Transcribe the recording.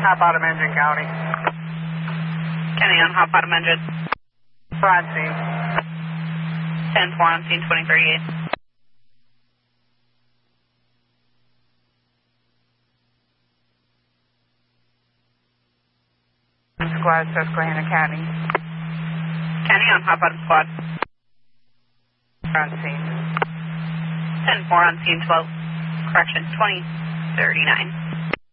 Hot bottom engine, County. County on hot bottom engine. On scene. 10-4 on scene, 2038. Squad, Susquehanna County. County on hot bottom squad. On scene. 10-4 on scene, 12. Correction, 2039.